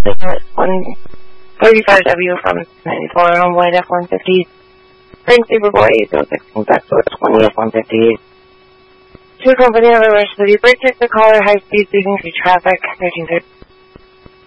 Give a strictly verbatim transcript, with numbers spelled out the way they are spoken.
one thirty-five W from ninety-four on White F one fifty. Green Superboy eight oh six, back to twenty F one fifty. Two company otherwise, so you break check the caller, high speed, speeding through traffic, thirteen thirty.